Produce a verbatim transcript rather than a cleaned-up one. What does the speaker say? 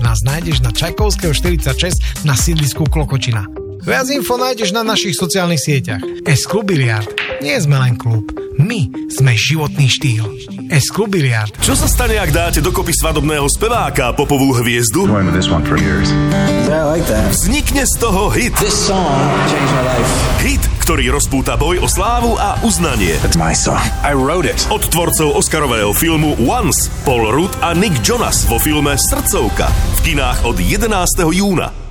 nás nájdeš na Čajkovského štyridsaťšesť na sídlisku Klokočina. Viac info nájdeš na našich sociálnych sieťach. S-Klub Biliard. Nie sme len klub. My sme životný štýl. S-Klub Biliard. Čo sa stane, ak dáte dokopy svadobného speváka a popovú hviezdu? Yeah, I like that. Vznikne z toho hit. This song changed my life. Hit, ktorý rozpúta boj o slávu a uznanie. It's my song. I wrote it. Od tvorcov Oscarového filmu Once, Paul Rudd a Nick Jonas vo filme Srdcovka. V kinách od jedenásteho júna.